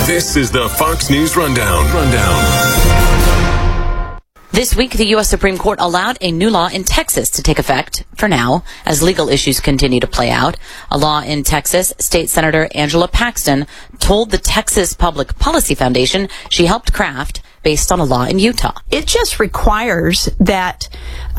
This is the Fox News Rundown. This week, the U.S. Supreme Court allowed a new law in Texas to take effect, for now, as legal issues continue to play out. A law in Texas, State Senator Angela Paxton told the Texas Public Policy Foundation she helped craft based on a law in Utah. It just requires that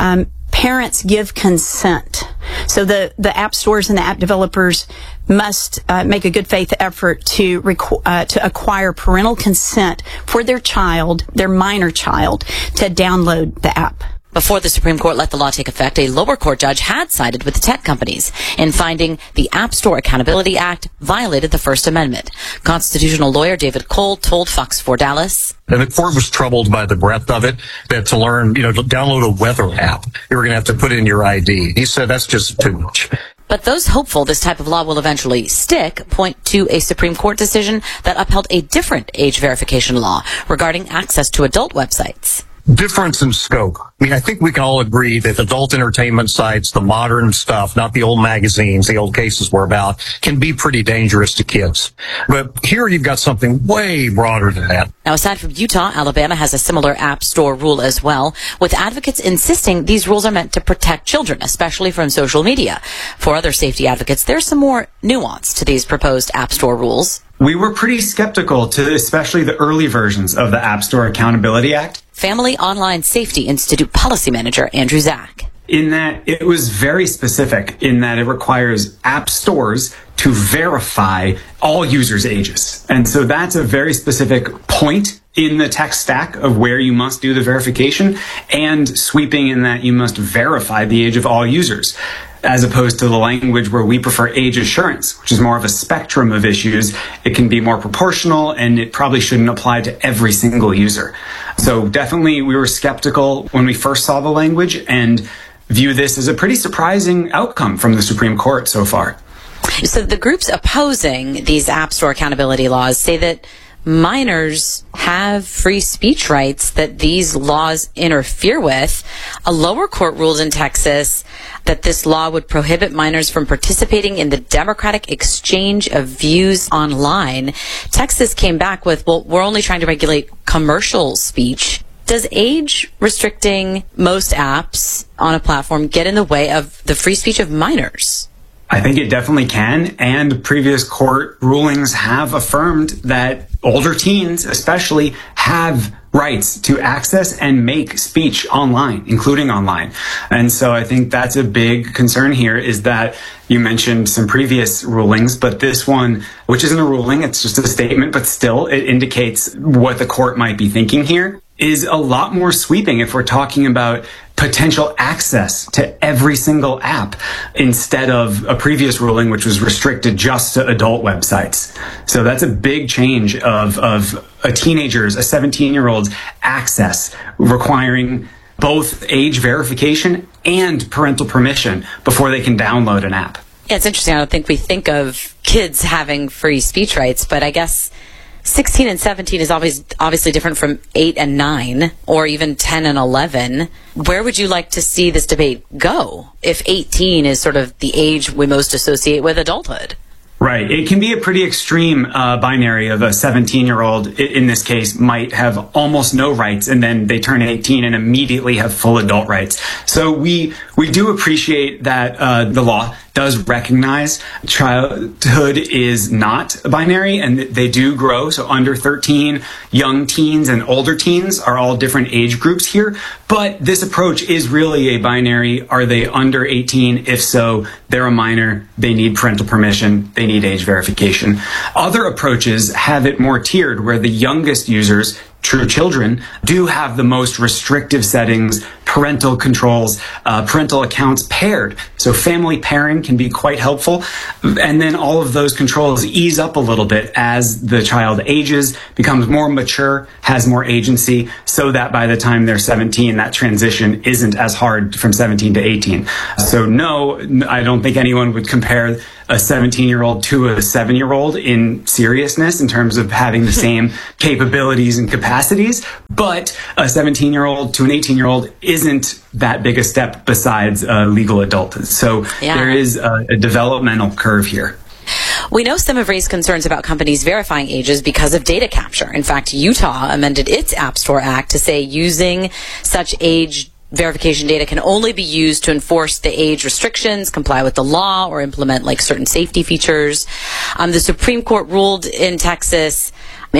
parents give consent. So the app stores and the app developers must make a good faith effort to acquire parental consent for their child, their minor child, to download the app. Before the Supreme Court let the law take effect, a lower court judge had sided with the tech companies in finding the App Store Accountability Act violated the First Amendment. Constitutional lawyer David Cole told Fox 4 Dallas. And the court was troubled by the breadth of it, that to learn, to download a weather app, you were going to have to put in your ID. He said that's just too much. But those hopeful this type of law will eventually stick point to a Supreme Court decision that upheld a different age verification law regarding access to adult websites. Difference in scope. I think we can all agree that adult entertainment sites, the modern stuff, not the old magazines, the old cases we're about, can be pretty dangerous to kids. But here you've got something way broader than that. Now, aside from Utah, Alabama has a similar App Store rule as well, with advocates insisting these rules are meant to protect children, especially from social media. For other safety advocates, there's some more nuance to these proposed App Store rules. We were pretty skeptical to especially the early versions of the App Store Accountability Act. Family Online Safety Institute Policy Manager Andrew Zach. In that it was very specific in that it requires app stores to verify all users' ages. And so that's a very specific point in the tech stack of where you must do the verification, and sweeping in that you must verify the age of all users, as opposed to the language where we prefer age assurance, which is more of a spectrum of issues. It can be more proportional, and it probably shouldn't apply to every single user. So definitely we were skeptical when we first saw the language and view this as a pretty surprising outcome from the Supreme Court so far. So the groups opposing these App Store accountability laws say that minors have free speech rights that these laws interfere with. A lower court ruled in Texas that this law would prohibit minors from participating in the democratic exchange of views online. Texas came back with, well, we're only trying to regulate commercial speech. Does age restricting most apps on a platform get in the way of the free speech of minors? I think it definitely can, and previous court rulings have affirmed that older teens especially have rights to access and make speech online, including online. And so I think that's a big concern here, is that you mentioned some previous rulings, but this one, which isn't a ruling, it's just a statement, but still it indicates what the court might be thinking here, is a lot more sweeping if we're talking about potential access to every single app instead of a previous ruling which was restricted just to adult websites. So that's a big change of a teenager's, a 17-year-old's access, requiring both age verification and parental permission before they can download an app. Yeah, it's interesting. I don't think we think of kids having free speech rights, but I guess 16 and 17 is obviously different from 8 and 9, or even 10 and 11. Where would you like to see this debate go if 18 is sort of the age we most associate with adulthood? Right. It can be a pretty extreme binary of a 17-year-old, in this case, might have almost no rights, and then they turn 18 and immediately have full adult rights. So we do appreciate that the law does recognize childhood is not binary, and they do grow. So under 13, young teens and older teens are all different age groups here. But this approach is really a binary. Are they under 18? If so, they're a minor. They need parental permission. They need age verification. Other approaches have it more tiered, where the youngest users, true children, do have the most restrictive settings, parental controls, parental accounts paired. So family pairing can be quite helpful. And then all of those controls ease up a little bit as the child ages, becomes more mature, has more agency, so that by the time they're 17, that transition isn't as hard from 17 to 18. So no, I don't think anyone would compare a 17-year-old to a 7-year-old in seriousness in terms of having the same capabilities and capacities, but a 17-year-old to an 18-year-old isn't that big a step besides legal adulthood. So there is a developmental curve here. We know some have raised concerns about companies verifying ages because of data capture. In fact, Utah amended its App Store Act to say using such age verification data can only be used to enforce the age restrictions, comply with the law, or implement like certain safety features. The Supreme Court ruled in Texas's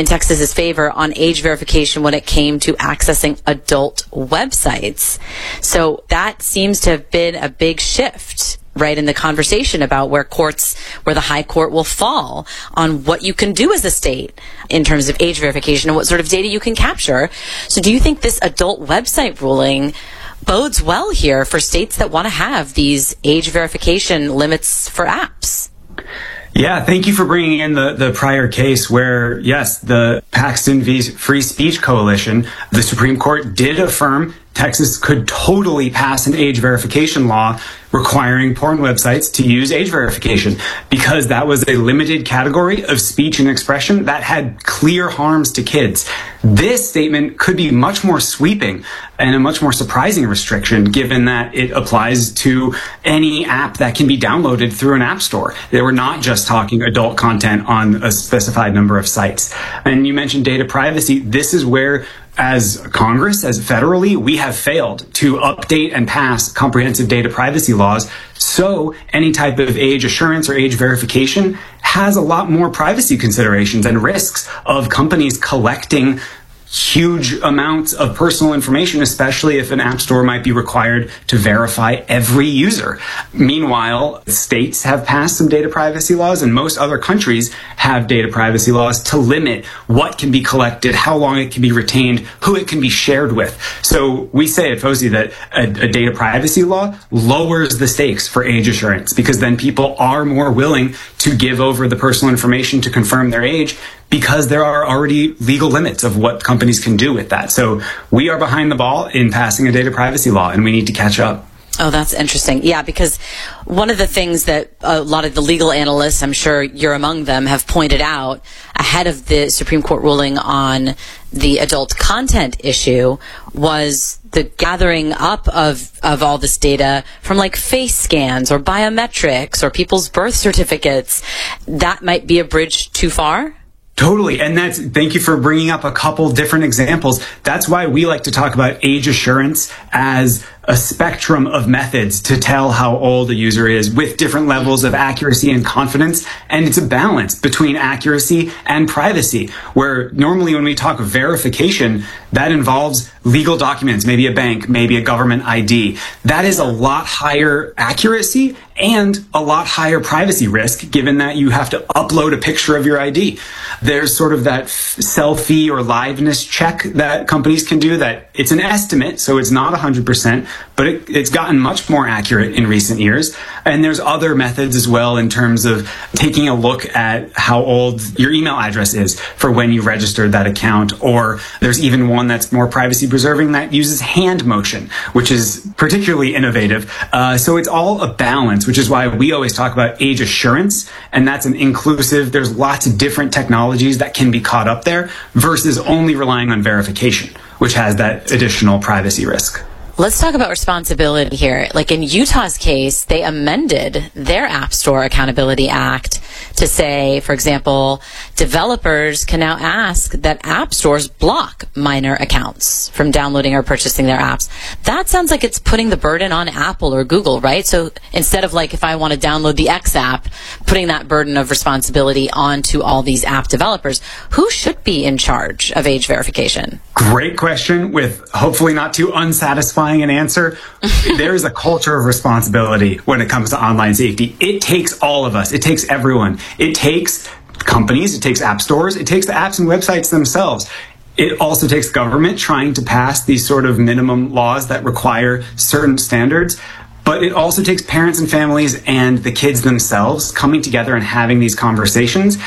favor on age verification when it came to accessing adult websites. So that seems to have been a big shift, right, in the conversation about where the high court will fall on what you can do as a state in terms of age verification and what sort of data you can capture. So do you think this adult website ruling bodes well here for states that want to have these age verification limits for apps? Yeah, thank you for bringing in the prior case where, yes, the Paxton v. Free Speech Coalition, the Supreme Court did affirm Texas could totally pass an age verification law requiring porn websites to use age verification because that was a limited category of speech and expression that had clear harms to kids. This statement could be much more sweeping and a much more surprising restriction given that it applies to any app that can be downloaded through an app store. They were not just talking adult content on a specified number of sites. And you mentioned data privacy. This is where, as Congress, as federally, we have failed to update and pass comprehensive data privacy laws. So any type of age assurance or age verification has a lot more privacy considerations and risks of companies collecting huge amounts of personal information, especially if an app store might be required to verify every user. Meanwhile, states have passed some data privacy laws, and most other countries have data privacy laws to limit what can be collected, how long it can be retained, who it can be shared with. So we say at FOSI that a data privacy law lowers the stakes for age assurance because then people are more willing to give over the personal information to confirm their age because there are already legal limits of what companies can do with that. So we are behind the ball in passing a data privacy law, and we need to catch up. Oh, that's interesting. Yeah, because one of the things that a lot of the legal analysts, I'm sure you're among them, have pointed out ahead of the Supreme Court ruling on the adult content issue was the gathering up of all this data from like face scans or biometrics or people's birth certificates. That might be a bridge too far? Totally. And thank you for bringing up a couple different examples. That's why we like to talk about age assurance as a spectrum of methods to tell how old a user is with different levels of accuracy and confidence. And it's a balance between accuracy and privacy, where normally when we talk verification, that involves legal documents, maybe a bank, maybe a government ID. That is a lot higher accuracy and a lot higher privacy risk, given that you have to upload a picture of your ID. There's sort of that selfie or liveness check that companies can do that it's an estimate, so it's not 100%, but it's gotten much more accurate in recent years. And there's other methods as well in terms of taking a look at how old your email address is for when you registered that account. Or there's even one that's more privacy preserving that uses hand motion, which is particularly innovative. So it's all a balance, which is why we always talk about age assurance. And that's an inclusive, there's lots of different technologies that can be caught up there versus only relying on verification, which has that additional privacy risk. Let's talk about responsibility here. Like in Utah's case, they amended their App Store Accountability Act to say, for example, developers can now ask that app stores block minor accounts from downloading or purchasing their apps. That sounds like it's putting the burden on Apple or Google, right? So instead of like if I want to download the X app, putting that burden of responsibility onto all these app developers, who should be in charge of age verification? Great question with hopefully not too unsatisfying an answer. There is a culture of responsibility when it comes to online safety. It takes all of us. It takes everyone. It takes companies. It takes app stores. It takes the apps and websites themselves. It also takes government trying to pass these sort of minimum laws that require certain standards. But it also takes parents and families and the kids themselves coming together and having these conversations.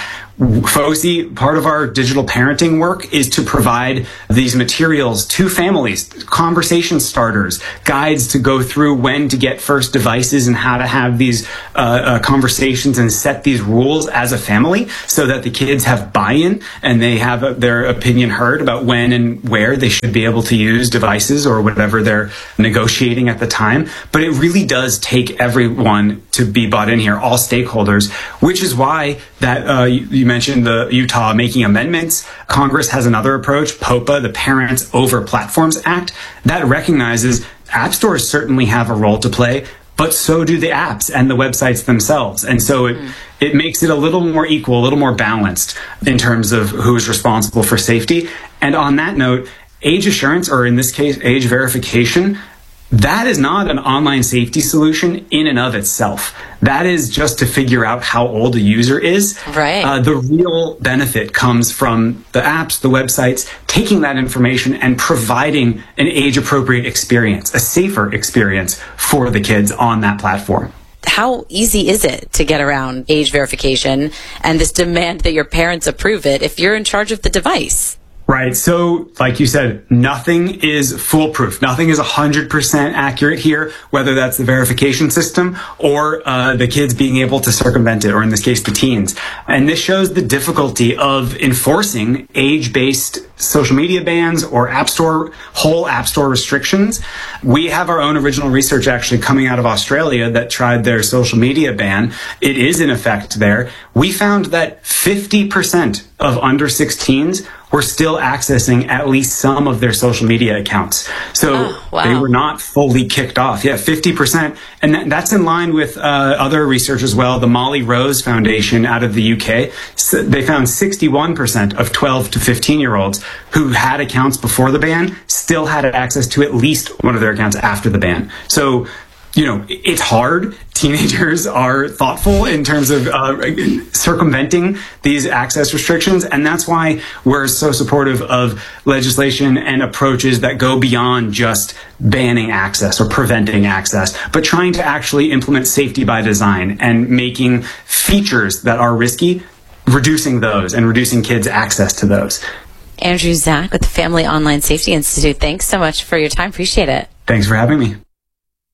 FOSI, part of our digital parenting work is to provide these materials to families, conversation starters, guides to go through when to get first devices and how to have these conversations and set these rules as a family so that the kids have buy-in and they have their opinion heard about when and where they should be able to use devices or whatever they're negotiating at the time. But it really does take everyone to be bought in here, all stakeholders, which is why that you mentioned the Utah making amendments. Congress has another approach, POPA, the Parents Over Platforms Act, that recognizes app stores certainly have a role to play, but so do the apps and the websites themselves. And so it makes it a little more equal, a little more balanced in terms of who's responsible for safety. And on that note, age assurance, or in this case, age verification, that is not an online safety solution in and of itself. That is just to figure out how old a user is. Right. The real benefit comes from the apps, the websites, taking that information and providing an age-appropriate experience, a safer experience for the kids on that platform. How easy is it to get around age verification and this demand that your parents approve it if you're in charge of the device? Right. So, like you said, nothing is foolproof. Nothing is 100% accurate here, whether that's the verification system or the kids being able to circumvent it, or in this case, the teens. And this shows the difficulty of enforcing age-based social media bans or whole app store restrictions. We have our own original research actually coming out of Australia that tried their social media ban. It is in effect there. We found that 50% of under 16s were still accessing at least some of their social media accounts. So they were not fully kicked off. Yeah, 50%. And that's in line with other research as well. The Molly Rose Foundation out of the UK, they found 61% of 12 to 15-year-olds who had accounts before the ban still had access to at least one of their accounts after the ban. So, you know, it's hard. Teenagers are thoughtful in terms of circumventing these access restrictions. And that's why we're so supportive of legislation and approaches that go beyond just banning access or preventing access, but trying to actually implement safety by design and making features that are risky, reducing those and reducing kids' access to those. Andrew Zach with the Family Online Safety Institute, thanks so much for your time. Appreciate it. Thanks for having me.